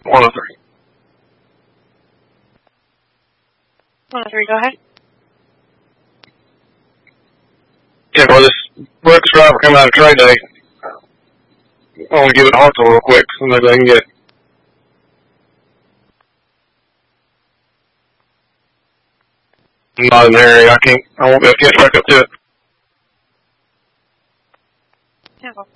103. 103, go ahead. Yeah, well, this Brooks driver coming out of trade day. I want to give it a Hartsel real quick so maybe I can get it. I'm not in the area. I won't be able to catch back up to it. Tampa.